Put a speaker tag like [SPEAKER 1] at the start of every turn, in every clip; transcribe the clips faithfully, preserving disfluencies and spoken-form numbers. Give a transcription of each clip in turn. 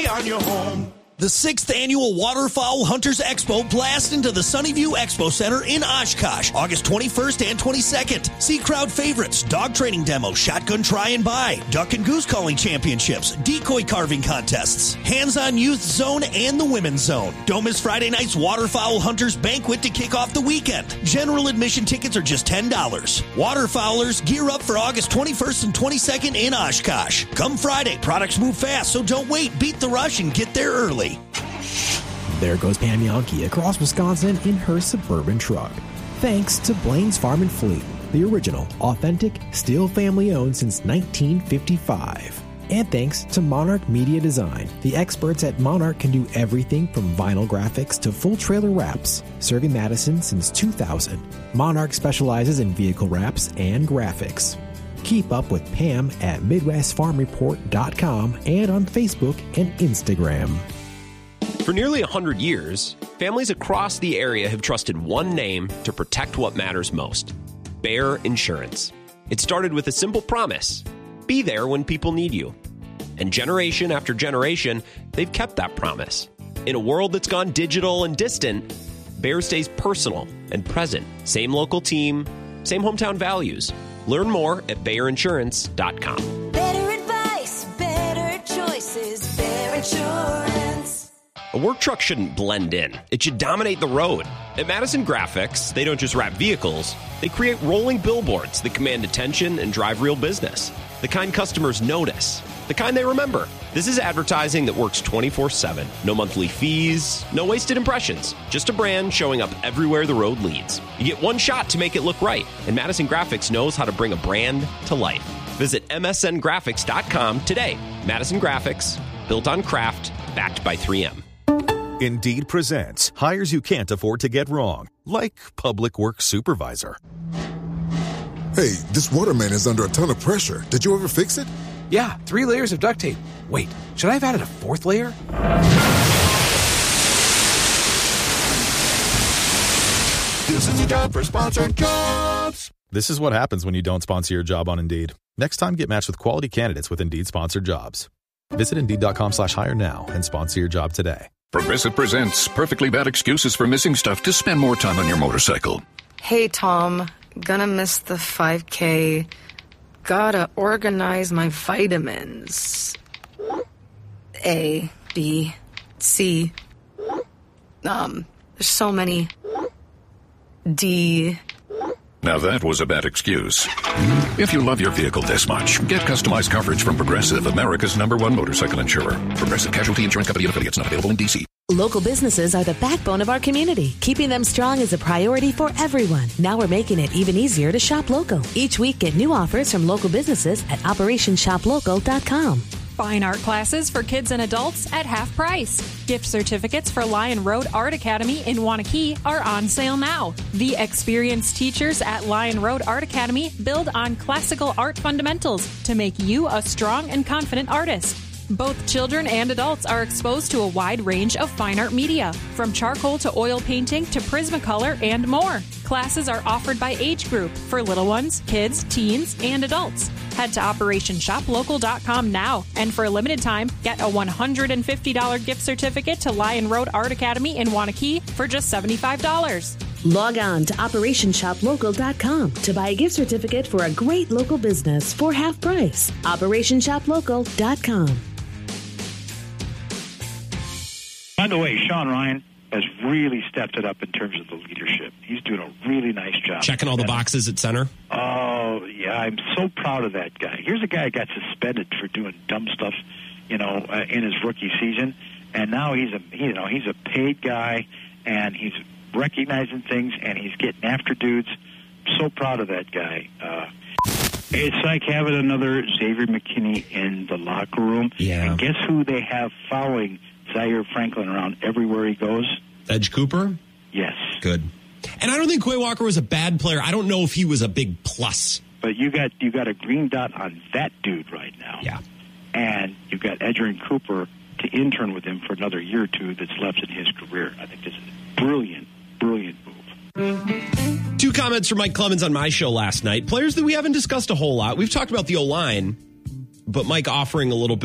[SPEAKER 1] On your home.
[SPEAKER 2] The sixth Annual Waterfowl Hunters Expo blast into the Sunnyview Expo Center in Oshkosh, August twenty-first and twenty-second. See crowd favorites, dog training demos, shotgun try and buy, duck and goose calling championships, decoy carving contests, hands-on youth zone, and the women's zone. Don't miss Friday night's Waterfowl Hunters Banquet to kick off the weekend. General admission tickets are just ten dollars. Waterfowlers gear up for August twenty-first and twenty-second in Oshkosh. Come Friday, products move fast, so don't wait. Beat the rush and get there early.
[SPEAKER 3] There goes Pam Yankee across Wisconsin in her Suburban truck. Thanks to Blaine's Farm and Fleet, the original, authentic, still family-owned since nineteen fifty-five. And thanks to Monarch Media Design. The experts at Monarch can do everything from vinyl graphics to full trailer wraps, serving Madison since two thousand. Monarch specializes in vehicle wraps and graphics. Keep up with Pam at Midwest Farm Report dot com and on Facebook and Instagram.
[SPEAKER 4] For nearly one hundred years, families across the area have trusted one name to protect what matters most: Bayer Insurance. It started with a simple promise: be there when people need you. And generation after generation, they've kept that promise. In a world that's gone digital and distant, Bayer stays personal and present. Same local team, same hometown values. Learn more at Bayer Insurance dot com.
[SPEAKER 5] Better advice, better choices, Bayer Insurance.
[SPEAKER 4] A work truck shouldn't blend in. It should dominate the road. At Madison Graphics, they don't just wrap vehicles. They create rolling billboards that command attention and drive real business. The kind customers notice. The kind they remember. This is advertising that works twenty-four seven. No monthly fees, no wasted impressions. Just a brand showing up everywhere the road leads. You get one shot to make it look right. And Madison Graphics knows how to bring a brand to life. Visit M S N graphics dot com today. Madison Graphics, built on craft, backed by three M.
[SPEAKER 6] Indeed presents hires you can't afford to get wrong, like public works supervisor.
[SPEAKER 7] Hey, this waterman is under a ton of pressure. Did you ever fix it?
[SPEAKER 8] Yeah, three layers of duct tape. Wait, should I have added a fourth layer?
[SPEAKER 1] This is a job for sponsored jobs.
[SPEAKER 9] This is what happens when you don't sponsor your job on Indeed. Next time, get matched with quality candidates with Indeed sponsored jobs. Visit Indeed.com slash hire now and sponsor your job today.
[SPEAKER 10] Progressive presents Perfectly Bad Excuses for Missing Stuff to Spend More Time on Your Motorcycle.
[SPEAKER 11] Hey, Tom. Gonna miss the five K. Gotta organize my vitamins. A, B, C. Um, there's so many. D.
[SPEAKER 10] Now that was a bad excuse. If you love your vehicle this much, get customized coverage from Progressive, America's number one motorcycle insurer. Progressive Casualty Insurance Company and affiliates, not available in D C.
[SPEAKER 12] Local businesses are the backbone of our community. Keeping them strong is a priority for everyone. Now we're making it even easier to shop local. Each week, get new offers from local businesses at operation shop local dot com.
[SPEAKER 13] Fine art classes for kids and adults at half price. Gift certificates for Lion Road Art Academy in Wanakee are on sale now. The experienced teachers at Lion Road Art Academy build on classical art fundamentals to make you a strong and confident artist. Both children and adults are exposed to a wide range of fine art media, from charcoal to oil painting to Prismacolor and more. Classes are offered by age group for little ones, kids, teens, and adults. Head to operation shop local dot com now, and for a limited time, get a one hundred fifty dollars gift certificate to Lion Road Art Academy in Wanakee for just seventy-five dollars.
[SPEAKER 12] Log on to operation shop local dot com to buy a gift certificate for a great local business for half price. operation shop local dot com.
[SPEAKER 14] By the way, Sean Ryan has really stepped it up in terms of the leadership. He's doing a really nice job.
[SPEAKER 4] Checking all the boxes at center.
[SPEAKER 14] Oh, yeah, I'm so proud of that guy. Here's a guy who got suspended for doing dumb stuff, you know, uh, in his rookie season, and now he's a, you know, he's a paid guy, and he's recognizing things, and he's getting after dudes. I'm so proud of that guy. Uh, it's like having another Xavier McKinney in the locker room.
[SPEAKER 4] Yeah.
[SPEAKER 14] And guess who they have following Zaire Franklin around everywhere he goes?
[SPEAKER 4] Edge Cooper?
[SPEAKER 14] Yes.
[SPEAKER 4] Good. And I don't think Quay Walker was a bad player. I don't know if he was a big plus.
[SPEAKER 14] But you got you got a green dot on that dude right now.
[SPEAKER 4] Yeah. And
[SPEAKER 14] you've got Edgerrin Cooper to intern with him for another year or two that's left in his career. I think this is a brilliant, brilliant move.
[SPEAKER 4] Two comments from Mike Clemens on my show last night. Players that we haven't discussed a whole lot. We've talked about the O-line, but Mike offering a little bit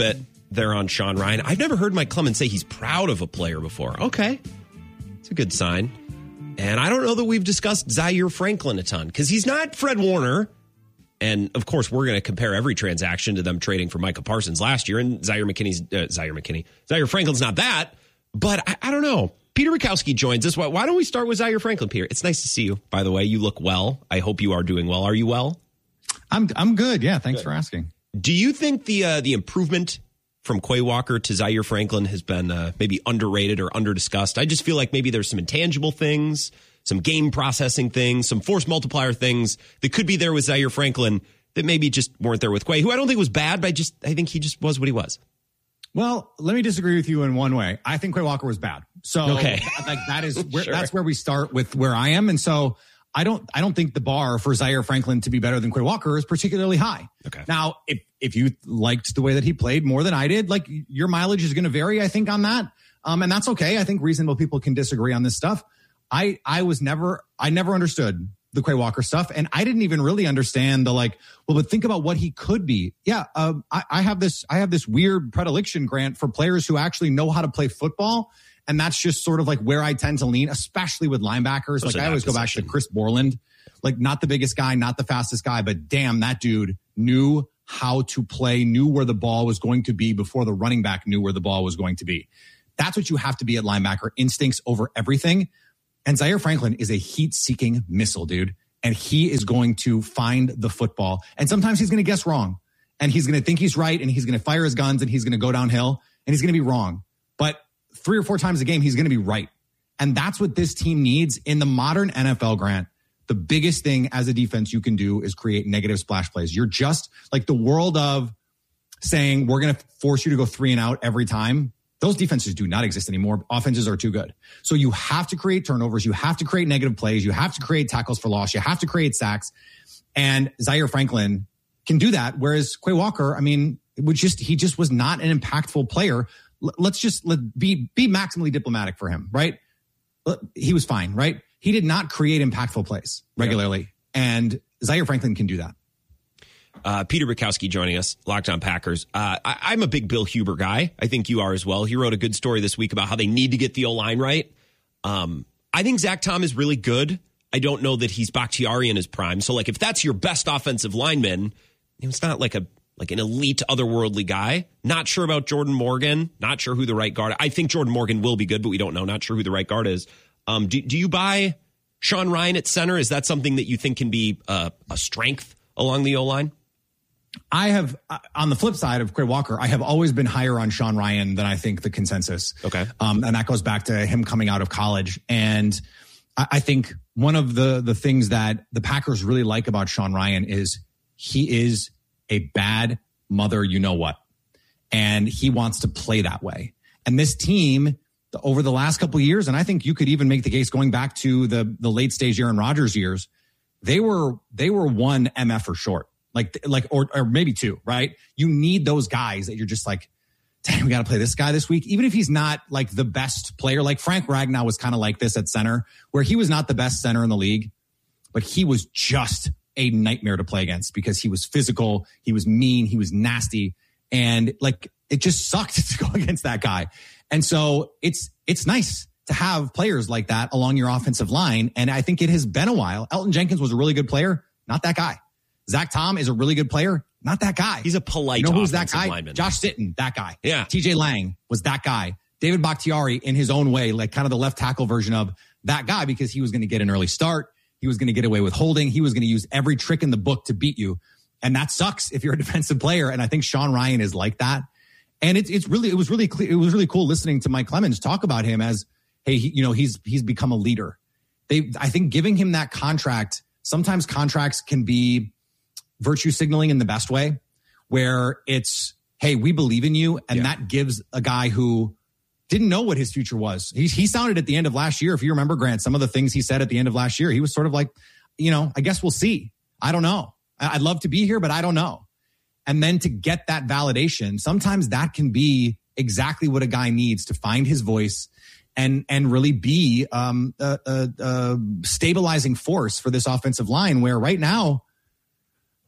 [SPEAKER 4] there on Sean Ryan. I've never heard Mike Clemens say he's proud of a player before. Okay. It's a good sign. And I don't know that we've discussed Zaire Franklin a ton because he's not Fred Warner. And, of course, we're going to compare every transaction to them trading for Micah Parsons last year. And Zaire McKinney's, uh, Zaire McKinney, Zaire Franklin's not that. But I, I don't know. Peter Bukowski joins us. Why, why don't we start with Zaire Franklin, Peter? It's nice to see you, by the way. You look well. I hope you are doing well. Are you well?
[SPEAKER 15] I'm I'm good. Yeah, thanks
[SPEAKER 4] good.
[SPEAKER 15] for asking.
[SPEAKER 4] Do you think the uh, the improvement from Quay Walker to Zaire Franklin has been uh, maybe underrated or under-discussed? I just feel like maybe there's some intangible things, some game processing things, some force multiplier things that could be there with Zaire Franklin that maybe just weren't there with Quay, who I don't think was bad, but I just I think he just was what he was.
[SPEAKER 15] Well, let me disagree with you in one way. I think Quay Walker was bad. So
[SPEAKER 4] okay.
[SPEAKER 15] like that is where,
[SPEAKER 4] sure.
[SPEAKER 15] that's where we start with where I am. And so I don't I don't think the bar for Zaire Franklin to be better than Quay Walker is particularly high.
[SPEAKER 4] Okay.
[SPEAKER 15] Now, if if you liked the way that he played more than I did, like your mileage is going to vary, I think, on that. Um, and that's okay. I think reasonable people can disagree on this stuff. I I was never I never understood the Quay Walker stuff, and I didn't even really understand the like. Well, but think about what he could be. Yeah, uh, I, I have this I have this weird predilection, Grant, for players who actually know how to play football. And that's just sort of like where I tend to lean, especially with linebackers. Like I always go back to Chris Borland, like not the biggest guy, not the fastest guy, but damn, that dude knew how to play, knew where the ball was going to be before the running back knew where the ball was going to be. That's what you have to be at linebacker, instincts over everything. And Zaire Franklin is a heat-seeking missile, dude. And he is going to find the football. And sometimes he's going to guess wrong. And he's going to think he's right, and he's going to fire his guns, and he's going to go downhill, and he's going to be wrong. But three or four times a game, he's going to be right. And that's what this team needs in the modern N F L, Grant. The biggest thing as a defense you can do is create negative splash plays. You're just like the world of saying, we're going to force you to go three and out every time. Those defenses do not exist anymore. Offenses are too good. So you have to create turnovers. You have to create negative plays. You have to create tackles for loss. You have to create sacks. And Zaire Franklin can do that. Whereas Quay Walker, I mean, it was just, he just was not an impactful player. Let's just let be be maximally diplomatic for him, right? He was fine, right? He did not create impactful plays regularly, yeah. And Zaire Franklin can do that.
[SPEAKER 4] Uh, Peter Bukowski joining us, Locked On Packers. Uh, I, I'm a big Bill Huber guy. I think you are as well. He wrote a good story this week about how they need to get the O-line right. Um, I think Zach Tom is really good. I don't know that he's Bakhtiari in his prime. So, like, if that's your best offensive lineman, it's not like a like an elite otherworldly guy. Not sure about Jordan Morgan. Not sure who the right guard. I think Jordan Morgan will be good, but we don't know. Not sure who the right guard is. Um, do, do you buy Sean Ryan at center? Is that something that you think can be uh, a strength along the O-line?
[SPEAKER 15] I have, on the flip side of Quay Walker, I have always been higher on Sean Ryan than I think the consensus.
[SPEAKER 4] Okay.
[SPEAKER 15] Um, and that goes back to him coming out of college. And I, I think one of the, the things that the Packers really like about Sean Ryan is he is a bad mother, you know what, and he wants to play that way. And this team over the last couple of years, and I think you could even make the case going back to the, the late stage Aaron Rodgers years, they were, they were one M F or short. Like, like, or, or maybe two, right? You need those guys that you're just like, damn, we got to play this guy this week. Even if he's not like the best player, like Frank Ragnow was kind of like this at center, where he was not the best center in the league, but he was just a nightmare to play against because he was physical. He was mean. He was nasty. And like, it just sucked to go against that guy. And so it's, it's nice to have players like that along your offensive line. And I think it has been a while. Elton Jenkins was a really good player. Not that guy. Zach Tom is a really good player. Not that guy.
[SPEAKER 4] He's a polite,
[SPEAKER 15] you know who's that guy?
[SPEAKER 4] Lineman.
[SPEAKER 15] Josh Sitton, that guy.
[SPEAKER 4] Yeah.
[SPEAKER 15] T J Lang was that guy. David Bakhtiari in his own way, like kind of the left tackle version of that guy, because he was going to get an early start. He was going to get away with holding. He was going to use every trick in the book to beat you. And that sucks if you're a defensive player. And I think Sean Ryan is like that. And it's, it's really, it was really clear. It was really cool listening to Mike Clemens talk about him as, hey, he, you know, he's, he's become a leader. They, I think giving him that contract, sometimes contracts can be virtue signaling in the best way, where it's, hey, we believe in you. And yeah. that gives a guy who didn't know what his future was. He, he sounded at the end of last year, if you remember, Grant, some of the things he said at the end of last year, he was sort of like, you know, I guess we'll see. I don't know. I'd love to be here, but I don't know. And then to get that validation, sometimes that can be exactly what a guy needs to find his voice and and really be um, a, a, a stabilizing force for this offensive line, where right now,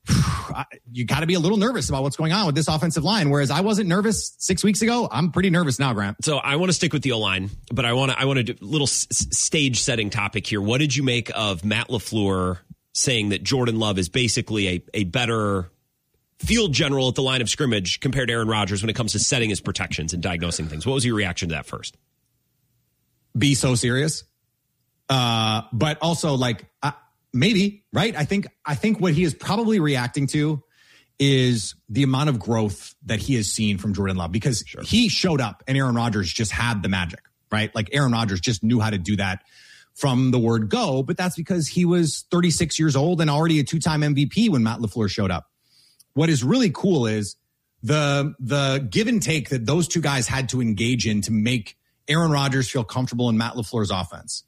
[SPEAKER 15] you got to be a little nervous about what's going on with this offensive line. Whereas I wasn't nervous six weeks ago. I'm pretty nervous now, Grant.
[SPEAKER 4] So I want to stick with the O-line, but I want to I want to do a little s- stage setting topic here. What did you make of Matt LaFleur saying that Jordan Love is basically a, a better field general at the line of scrimmage compared to Aaron Rodgers when it comes to setting his protections and diagnosing things? What was your reaction to that first?
[SPEAKER 15] Be so serious. Uh, but also like, uh, maybe, right? I think, I think what he is probably reacting to is the amount of growth that he has seen from Jordan Love, because sure. he showed up and Aaron Rodgers just had the magic, right? Like Aaron Rodgers just knew how to do that from the word go, but that's because he was thirty-six years old and already a two-time M V P when Matt LaFleur showed up. What is really cool is the, the give and take that those two guys had to engage in to make Aaron Rodgers feel comfortable in Matt LaFleur's offense.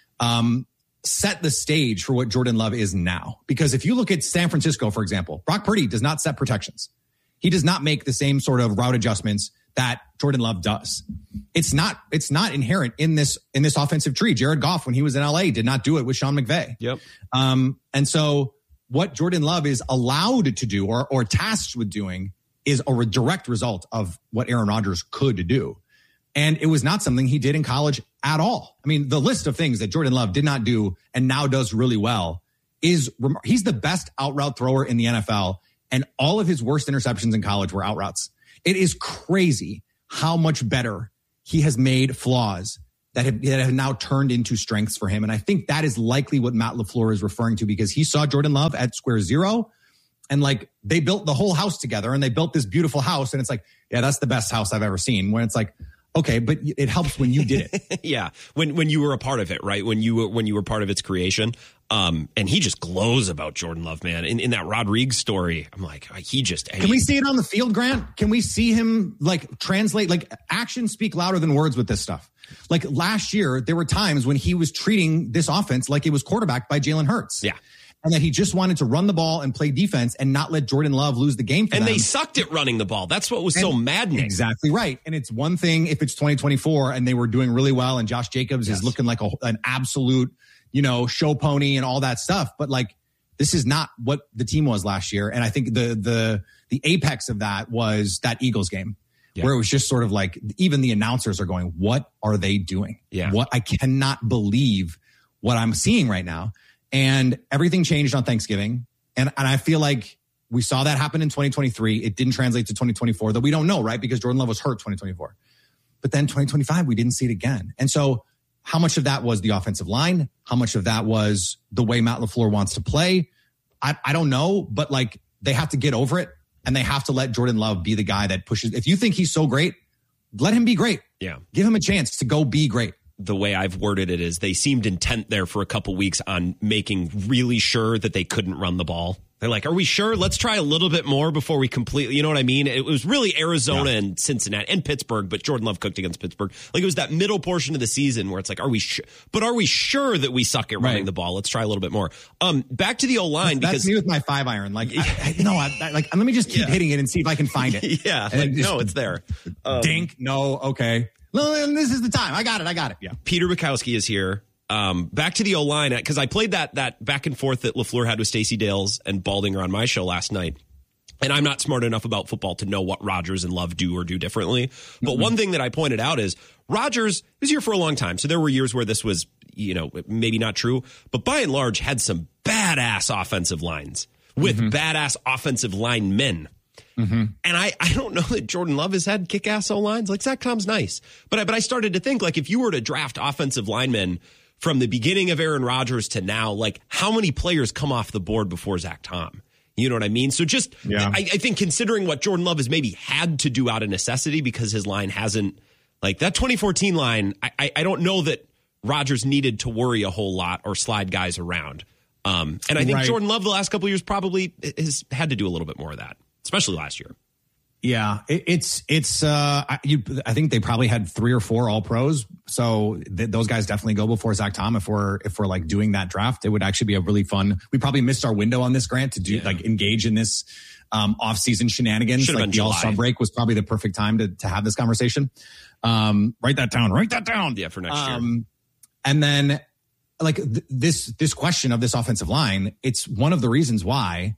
[SPEAKER 15] Um, set the stage for what Jordan Love is now. Because if you look at San Francisco, for example, Brock Purdy does not set protections. He does not make the same sort of route adjustments that Jordan Love does. It's not, it's not inherent in this, in this offensive tree. Jared Goff, when he was in L A, did not do it with Sean McVay.
[SPEAKER 4] Yep.
[SPEAKER 15] Um, and so what Jordan Love is allowed to do or, or tasked with doing is a re- direct result of what Aaron Rodgers could do. And it was not something he did in college at all. I mean, the list of things that Jordan Love did not do and now does really well is rem- he's the best out route thrower in the N F L. And all of his worst interceptions in college were out routes. It is crazy how much better he has made flaws that have, that have now turned into strengths for him. And I think that is likely what Matt LaFleur is referring to, because he saw Jordan Love at square zero and like they built the whole house together and they built this beautiful house. And it's like, yeah, that's the best house I've ever seen. When it's like, okay, but it helps when you did it.
[SPEAKER 4] yeah, when when you were a part of it, right? When you were when you were part of its creation. Um, and he just glows about Jordan Love, man. In in that Rodriguez story, I'm like, he just.
[SPEAKER 15] Can he, we see it on the field, Grant? Can we see him like translate? Like actions speak louder than words with this stuff. Like last year, there were times when he was treating this offense like it was quarterbacked by Jalen Hurts.
[SPEAKER 4] Yeah.
[SPEAKER 15] And that he just wanted to run the ball and play defense and not let Jordan Love lose the game for
[SPEAKER 4] and
[SPEAKER 15] them.
[SPEAKER 4] And they sucked at running the ball. That's what was and so maddening.
[SPEAKER 15] Exactly right. And it's one thing if it's twenty twenty-four and they were doing really well and Josh Jacobs yes. is looking like a, an absolute, you know, show pony and all that stuff. But like, this is not what the team was last year. And I think the the the apex of that was that Eagles game. Yeah. Where it was just sort of like, even the announcers are going, what are they doing?
[SPEAKER 4] Yeah.
[SPEAKER 15] What I cannot believe what I'm seeing right now. And everything changed on Thanksgiving. And, and I feel like we saw that happen in twenty twenty-three. It didn't translate to twenty twenty-four, though we don't know, right? Because Jordan Love was hurt twenty twenty-four. But then twenty twenty-five, we didn't see it again. And so how much of that was the offensive line? How much of that was the way Matt LaFleur wants to play? I, I don't know, but like they have to get over it and they have to let Jordan Love be the guy that pushes. If you think he's so great, let him be great.
[SPEAKER 4] Yeah.
[SPEAKER 15] Give him a chance to go be great.
[SPEAKER 4] The way I've worded it is they seemed intent there for a couple weeks on making really sure that they couldn't run the ball. They're like, are we sure? Let's try a little bit more before we completely, you know what I mean? It was really Arizona yeah. and Cincinnati and Pittsburgh, but Jordan Love cooked against Pittsburgh. Like it was that middle portion of the season where it's like, are we sure? But are we sure that we suck at running right. the ball? Let's try a little bit more. Um, back to the O-line.
[SPEAKER 15] That's,
[SPEAKER 4] because
[SPEAKER 15] that's me with my five iron. Like, I, I, no, I, I, like, let me just keep yeah. hitting it and see if I can find it.
[SPEAKER 4] yeah. Like, just, no, it's there.
[SPEAKER 15] Um, dink. No. Okay. No, this is the time. I got it. I got it. Yeah.
[SPEAKER 4] Peter Bukowski is here. Um, back to the O-line, because I played that that back and forth that LaFleur had with Stacey Dales and Baldinger on my show last night. And I'm not smart enough about football to know what Rodgers and Love do or do differently. But mm-hmm. one thing that I pointed out is Rodgers was here for a long time. So there were years where this was, you know, maybe not true. But by and large, had some badass offensive lines with mm-hmm. badass offensive linemen.
[SPEAKER 15] Mm-hmm.
[SPEAKER 4] And I, I don't know that Jordan Love has had kick-ass O-lines. Like, Zach Tom's nice. But I, but I started to think, like, if you were to draft offensive linemen from the beginning of Aaron Rodgers to now, like, how many players come off the board before Zach Tom? You know what I mean? So just,
[SPEAKER 15] yeah.
[SPEAKER 4] I, I think considering what Jordan Love has maybe had to do out of necessity because his line hasn't, like, that twenty fourteen line, I, I, I don't know that Rodgers needed to worry a whole lot or slide guys around. Um, and I think
[SPEAKER 15] right.
[SPEAKER 4] Jordan Love the last couple of years probably has had to do a little bit more of that. Especially last year.
[SPEAKER 15] Yeah, it, it's it's. Uh, I, you, I think they probably had three or four All Pros, so th- those guys definitely go before Zach Tom. If we're if we're like doing that draft, it would actually be a really fun. We probably missed our window on this, Grant, to do yeah. like engage in this um, off season shenanigans.
[SPEAKER 4] Should've
[SPEAKER 15] like the All Star break was probably the perfect time to to have this conversation. Um, write that down. Write that down.
[SPEAKER 4] Yeah, for next
[SPEAKER 15] um,
[SPEAKER 4] year.
[SPEAKER 15] And then like th- this this question of this offensive line, it's one of the reasons why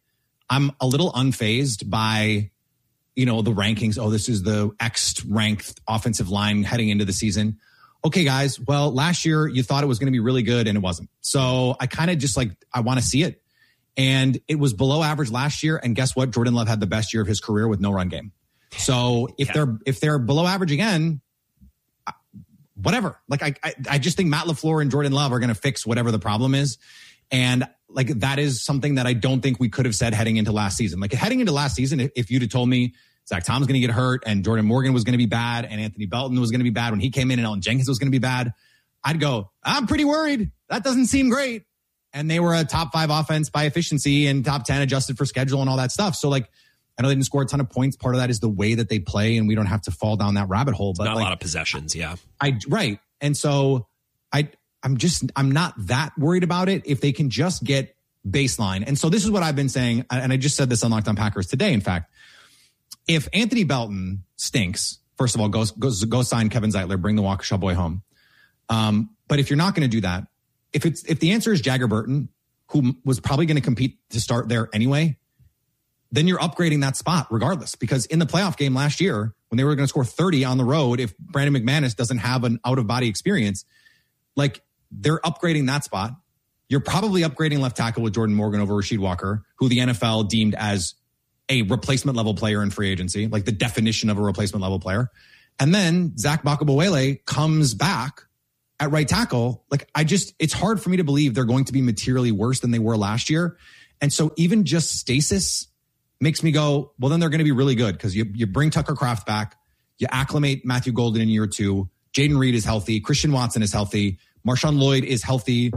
[SPEAKER 15] I'm a little unfazed by, you know, the rankings. Oh, this is the X ranked offensive line heading into the season. Okay, guys. Well, last year you thought it was going to be really good and it wasn't. So I kind of just like, I want to see it. And it was below average last year. And guess what? Jordan Love had the best year of his career with no run game. So if yeah. they're, if they're below average again, whatever. Like I, I, I just think Matt LaFleur and Jordan Love are going to fix whatever the problem is. And like, that is something that I don't think we could have said heading into last season. Like heading into last season, if, if you'd have told me Zach Tom's going to get hurt and Jordan Morgan was going to be bad and Anthony Belton was going to be bad when he came in and Elgton Jenkins was going to be bad, I'd go, I'm pretty worried. That doesn't seem great. And they were a top five offense by efficiency and top ten adjusted for schedule and all that stuff. So like, I know they didn't score a ton of points. Part of that is the way that they play, and we don't have to fall down that rabbit hole. But
[SPEAKER 4] not
[SPEAKER 15] like,
[SPEAKER 4] a lot of possessions, yeah.
[SPEAKER 15] I right, and so I, I'm just, I'm not that worried about it if they can just get baseline. And so this is what I've been saying, and I just said this on Locked On Packers today. In fact, if Anthony Belton stinks, first of all, go go, go sign Kevin Zeitler, bring the Waukesha boy home. Um, but if you're not going to do that, if it's if the answer is Jagger Burton, who was probably going to compete to start there anyway, then you're upgrading that spot regardless. Because in the playoff game last year, when they were going to score thirty on the road, if Brandon McManus doesn't have an out-of-body experience, like they're upgrading that spot. You're probably upgrading left tackle with Jordan Morgan over Rasheed Walker, who the N F L deemed as a replacement level player in free agency, like the definition of a replacement level player. And then Zach Bakabawele comes back at right tackle. Like I just, it's hard for me to believe they're going to be materially worse than they were last year. And so even just stasis makes me go, well, then they're going to be really good because you, you bring Tucker Kraft back, you acclimate Matthew Golden in year two, Jaden Reed is healthy, Christian Watson is healthy, Marshawn Lloyd is healthy.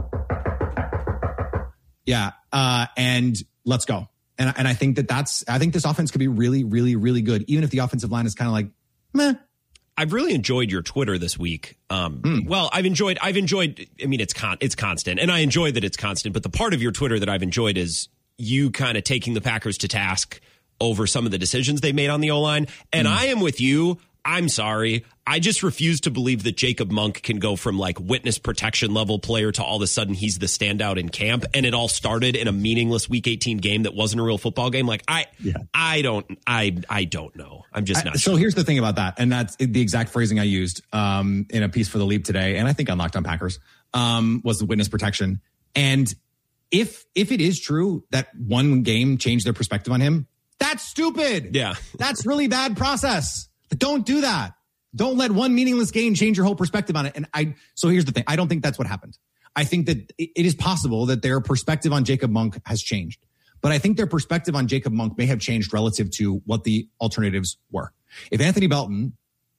[SPEAKER 15] Yeah. Uh, and let's go. And, and I think that that's, I think this offense could be really, really, really good, even if the offensive line is kind of like, meh.
[SPEAKER 4] I've really enjoyed your Twitter this week. Um, mm. Well, I've enjoyed, I've enjoyed, I mean, it's con, it's constant, and I enjoy that it's constant, but the part of your Twitter that I've enjoyed is you kind of taking the Packers to task over some of the decisions they made on the O-line. And mm. I am with you. I'm sorry. I just refuse to believe that Jacob Monk can go from like witness protection level player to all of a sudden he's the standout in camp. And it all started in a meaningless week eighteen game that wasn't a real football game. Like I, yeah. I don't, I, I don't know. I'm just not. I,
[SPEAKER 15] so
[SPEAKER 4] sure.
[SPEAKER 15] Here's the thing about that. And that's the exact phrasing I used um, in a piece for the Leap today. And I think on Locked On Packers um, was the witness protection. And if, if it is true that one game changed their perspective on him, that's stupid.
[SPEAKER 4] Yeah.
[SPEAKER 15] That's really bad process. Don't do that. Don't let one meaningless game change your whole perspective on it. And I, so here's the thing. I don't think that's what happened. I think that it is possible that their perspective on Jacob Monk has changed, but I think their perspective on Jacob Monk may have changed relative to what the alternatives were. If Anthony Belton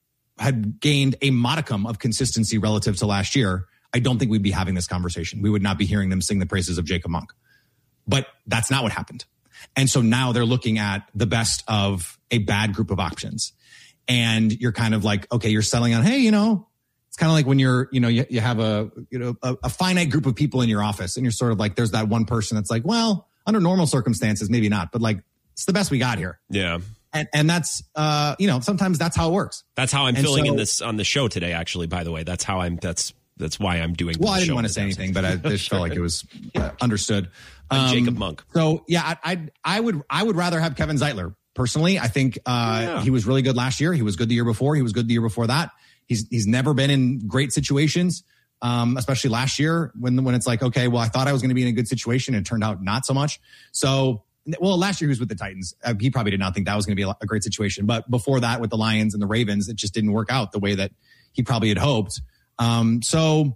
[SPEAKER 15] had gained a modicum of consistency relative to last year, I don't think we'd be having this conversation. We would not be hearing them sing the praises of Jacob Monk, but that's not what happened. And so now they're looking at the best of a bad group of options. And you're kind of like, okay, you're settling on, hey, you know, it's kind of like when you're, you know, you, you have a, you know, a, a finite group of people in your office and you're sort of like, there's that one person that's like, well, under normal circumstances, maybe not, but like, it's the best we got here.
[SPEAKER 4] Yeah.
[SPEAKER 15] And, and that's, uh, you know, sometimes that's how it works.
[SPEAKER 4] That's how I'm
[SPEAKER 15] and
[SPEAKER 4] filling
[SPEAKER 15] so,
[SPEAKER 4] in this on the show today, actually, by the way. That's how I'm, that's, that's why I'm doing
[SPEAKER 15] Well, I didn't want to say anything, but I just felt like it was uh, understood.
[SPEAKER 4] Um, Jacob Monk.
[SPEAKER 15] So yeah, I, I, I would, I would rather have Kevin Zeitler. Personally, I think uh, yeah. he was really good last year. He was good the year before. He was good the year before that. He's he's never been in great situations, um, especially last year when when it's like, okay, well, I thought I was going to be in a good situation. And it turned out not so much. So, well, last year he was with the Titans. Uh, he probably did not think that was going to be a, a great situation. But before that, with the Lions and the Ravens, it just didn't work out the way that he probably had hoped. Um, so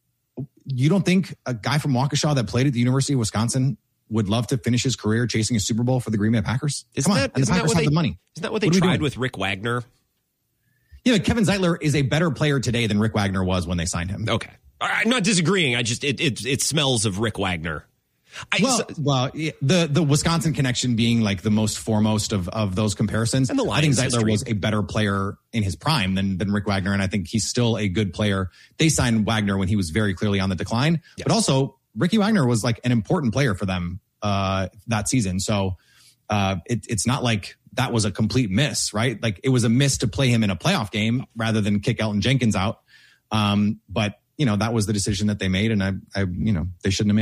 [SPEAKER 15] you don't think a guy from Waukesha that played at the University of Wisconsin would love to finish his career chasing a Super Bowl for the Green Bay Packers?
[SPEAKER 4] Isn't
[SPEAKER 15] Come on.
[SPEAKER 4] that,
[SPEAKER 15] and the
[SPEAKER 4] isn't
[SPEAKER 15] Packers
[SPEAKER 4] that what
[SPEAKER 15] have
[SPEAKER 4] they,
[SPEAKER 15] the money.
[SPEAKER 4] Isn't that what they
[SPEAKER 15] what
[SPEAKER 4] tried with Rick Wagner?
[SPEAKER 15] Yeah, but Kevin Zeitler is a better player today than Rick Wagner was when they signed him.
[SPEAKER 4] Okay. I'm not disagreeing. I just, it it, it smells of Rick Wagner. I,
[SPEAKER 15] well,
[SPEAKER 4] so,
[SPEAKER 15] well, the the Wisconsin connection being like the most foremost of, of those comparisons.
[SPEAKER 4] And the
[SPEAKER 15] I think Zeitler
[SPEAKER 4] history.
[SPEAKER 15] was a better player in his prime than, than Rick Wagner, and I think he's still a good player. They signed Wagner when he was very clearly on the decline, yes. But also Ricky Wagner was like an important player for them uh, that season. So uh, it, it's not like that was a complete miss, right? Like it was a miss to play him in a playoff game rather than kick Elgton Jenkins out. Um, but you know, that was the decision that they made, and I, I, you know, they shouldn't have made it.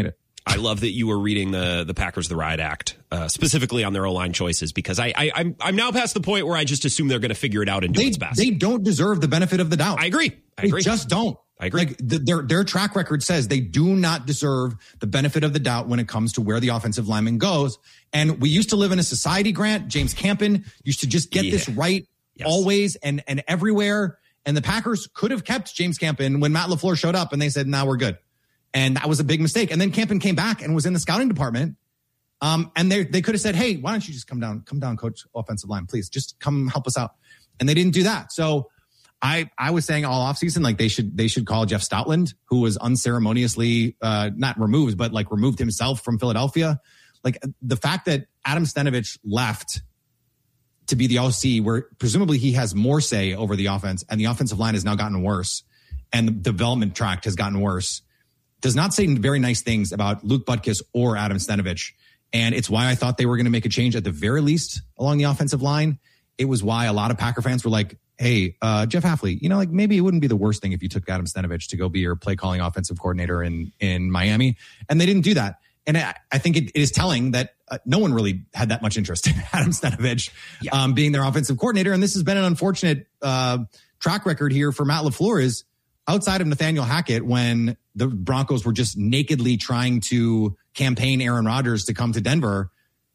[SPEAKER 4] I love that you were reading the the Packers the Riot Act, uh, specifically on their O-line choices, because I, I I'm I'm now past the point where I just assume they're going to figure it out and do
[SPEAKER 15] they,
[SPEAKER 4] its best.
[SPEAKER 15] They don't deserve the benefit of the doubt.
[SPEAKER 4] I agree. I
[SPEAKER 15] they
[SPEAKER 4] agree.
[SPEAKER 15] just don't.
[SPEAKER 4] I agree.
[SPEAKER 15] Like the, their their track record says they do not deserve the benefit of the doubt when it comes to where the offensive lineman goes. And we used to live in a society, Grant. James Campen used to just get yeah. this right yes. always and and everywhere. And the Packers could have kept James Campen when Matt LaFleur showed up, and they said, "Now nah, we're good." And that was a big mistake. And then Campen came back and was in the scouting department. Um, and they they could have said, "Hey, why don't you just come down, come down, coach offensive line, please, just come help us out." And they didn't do that. So I I was saying all offseason, like they should they should call Jeff Stoutland, who was unceremoniously uh, not removed, but like removed himself from Philadelphia. Like the fact that Adam Stenavich left to be the O C, where presumably he has more say over the offense, and the offensive line has now gotten worse, and the development tract has gotten worse, does not say very nice things about Luke Butkus or Adam Stenavich. And it's why I thought they were going to make a change at the very least along the offensive line. It was why a lot of Packer fans were like, hey, uh, Jeff Hafley, you know, like maybe it wouldn't be the worst thing if you took Adam Stenavich to go be your play calling offensive coordinator in, in Miami. And they didn't do that. And I, I think it, it is telling that uh, no one really had that much interest in Adam Stenavich yeah. um, being their offensive coordinator. And this has been an unfortunate uh, track record here for Matt LaFleur is outside of Nathaniel Hackett, when the Broncos were just nakedly trying to campaign Aaron Rodgers to come to Denver,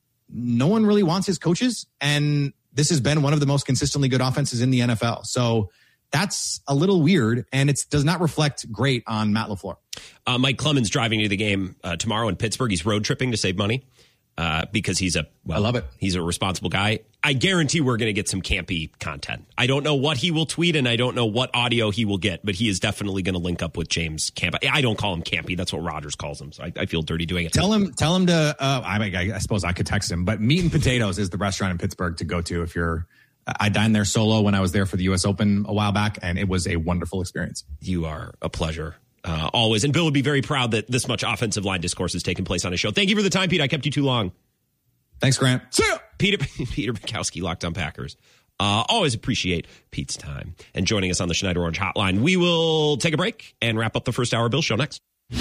[SPEAKER 15] no one really wants his coaches. And this has been one of the most consistently good offenses in the N F L. So that's a little weird, and it does not reflect great on Matt LaFleur.
[SPEAKER 4] Uh, Mike Clemens driving to the game uh, tomorrow in Pittsburgh. He's road tripping to save money uh, because he's a, well,
[SPEAKER 15] I love it.
[SPEAKER 4] He's a responsible guy. I guarantee we're going to get some campy content. I don't know what he will tweet, and I don't know what audio he will get, but he is definitely going to link up with James Camp. I don't call him Campy. That's what Rodgers calls him. So I, I feel dirty doing it.
[SPEAKER 15] Tell him, tell him to, uh, I, I, I suppose I could text him, but Meat and Potatoes is the restaurant in Pittsburgh to go to if you're, I dined there solo when I was there for the U S Open a while back, and it was a wonderful experience.
[SPEAKER 4] You are a pleasure. Uh, always. And Bill would be very proud that this much offensive line discourse has taken place on his show. Thank you for the time, Pete. I kept you too long.
[SPEAKER 15] Thanks, Grant.
[SPEAKER 4] See ya. Peter, Peter Bukowski, Locked On Packers. Uh, always appreciate Pete's time and joining us on the Schneider Orange Hotline. We will take a break and wrap up the first hour Bill Show next.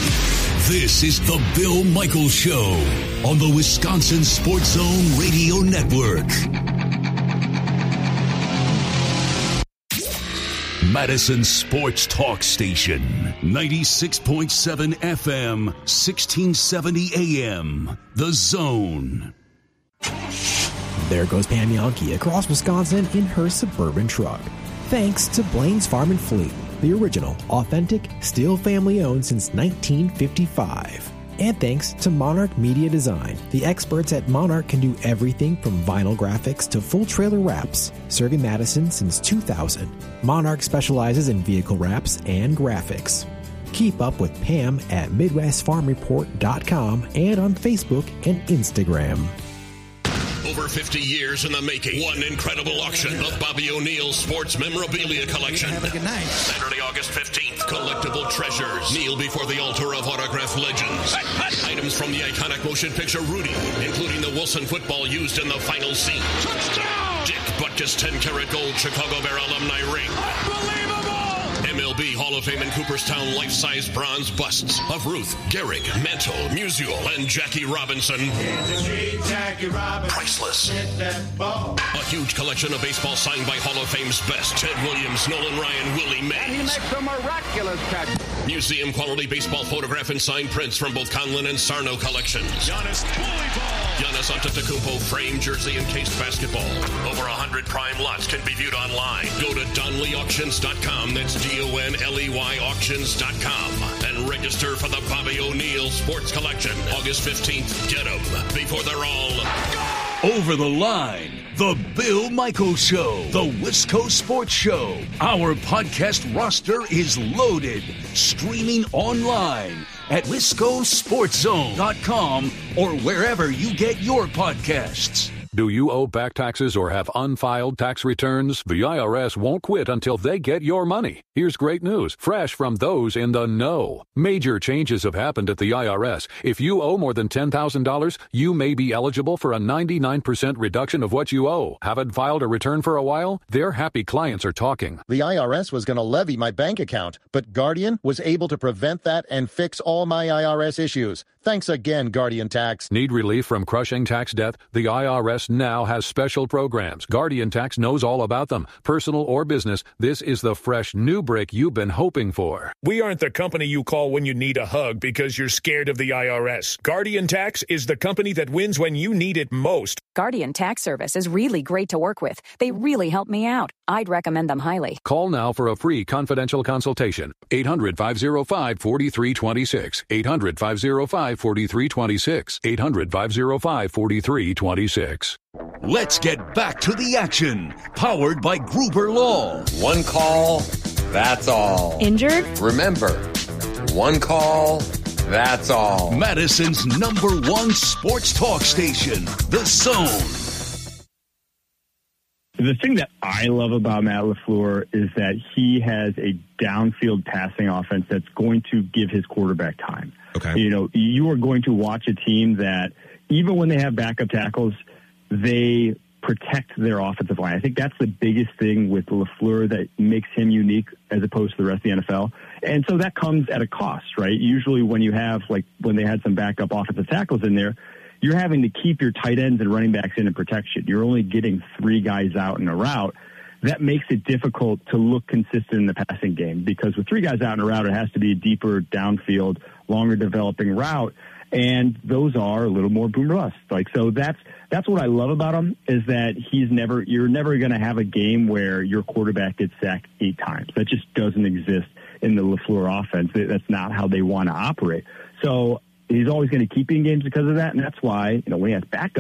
[SPEAKER 16] This is the Bill Michaels Show on the Wisconsin Sports Zone Radio Network. Madison Sports Talk Station, ninety-six point seven F M, sixteen seventy A M. The Zone.
[SPEAKER 3] There goes Pam Yankee across Wisconsin in her Suburban truck. Thanks to Blaine's Farm and Fleet, the original, authentic, still family-owned since nineteen fifty-five. And thanks to Monarch Media Design. The experts at Monarch can do everything from vinyl graphics to full trailer wraps, serving Madison since two thousand. Monarch specializes in vehicle wraps and graphics. Keep up with Pam at Midwest Farm Report dot com and on Facebook and Instagram.
[SPEAKER 17] Over fifty years in the making. One incredible auction. The Bobby O'Neill Sports Memorabilia Collection.
[SPEAKER 18] Have a good night.
[SPEAKER 17] Saturday, August fifteenth. Collectible treasures. Kneel before the altar of autograph legends. Items from the iconic motion picture Rudy, including the Wilson football used in the final scene. Touchdown! Dick Butkus ten karat gold Chicago Bear alumni ring. Unbelievable! M L B Hall of Fame in Cooperstown life-size bronze busts of Ruth, Gehrig, Mantle, Musial, and Jackie Robinson.
[SPEAKER 18] Jackie Robinson.
[SPEAKER 17] Priceless. A huge collection of baseball signed by Hall of Fame's best. Ted Williams, Nolan Ryan, Willie Mays.
[SPEAKER 18] And he makes a miraculous catch.
[SPEAKER 17] Museum quality baseball photograph and signed prints from both Conlin and Sarno collections.
[SPEAKER 18] Giannis volleyball.
[SPEAKER 17] Giannis Antetokounmpo framed jersey and cased basketball. Over one hundred prime lots can be viewed online. Go to Donley Auctions dot com. That's D O N L E Y Auctions dot com. And register for the Bobby O'Neill Sports Collection. August fifteenth. Get them before they're all gone.
[SPEAKER 16] Over the Line, The Bill Michaels Show, The Wisco Sports Show. Our podcast roster is loaded. Streaming online at wisco sports zone dot com or wherever you get your podcasts.
[SPEAKER 19] Do you owe back taxes or have unfiled tax returns? The I R S won't quit until they get your money. Here's great news, fresh from those in the know. Major changes have happened at the I R S. If you owe more than ten thousand dollars, you may be eligible for a ninety-nine percent reduction of what you owe. Haven't filed a return for a while? Their happy clients are talking.
[SPEAKER 20] The I R S was going to levy my bank account, but Guardian was able to prevent that and fix all my I R S issues. Thanks again, Guardian Tax.
[SPEAKER 19] Need relief from crushing tax debt? The I R S now has special programs. Guardian Tax knows all about them. Personal or business, this is the fresh new break you've been hoping for.
[SPEAKER 21] We aren't the company you call when you need a hug because you're scared of the I R S. Guardian Tax is the company that wins when you need it most.
[SPEAKER 22] Guardian Tax Service is really great to work with. They really helped me out. I'd recommend them highly.
[SPEAKER 19] Call now for a free confidential consultation. eight hundred, five oh five, four three two six. eight hundred, five oh five, four three two six. eight hundred, five oh five, four three two six.
[SPEAKER 16] Let's get back to the action. Powered by Gruber Law.
[SPEAKER 23] One call, that's all.
[SPEAKER 22] Injured?
[SPEAKER 23] Remember, one call, that's all.
[SPEAKER 16] Madison's number one sports talk station, The Zone.
[SPEAKER 24] The thing that I love about Matt LaFleur is that he has a downfield passing offense that's going to give his quarterback time.
[SPEAKER 25] Okay.
[SPEAKER 24] You know, you are going to watch a team that, even when they have backup tackles, they protect their offensive line. I think that's the biggest thing with LaFleur that makes him unique as opposed to the rest of the N F L. And so that comes at a cost, right? Usually when you have, like, when they had some backup offensive tackles in there, you're having to keep your tight ends and running backs in in protection. You're only getting three guys out in a route. That makes it difficult to look consistent in the passing game because with three guys out in a route, it has to be a deeper downfield, longer developing route. And those are a little more boom bust. Like, so that's, that's what I love about him is that he's never, you're never going to have a game where your quarterback gets sacked eight times. That just doesn't exist in the LaFleur offense. That's not how they want to operate. So he's always going to keep you in games because of that. And that's why, you know, when he has backup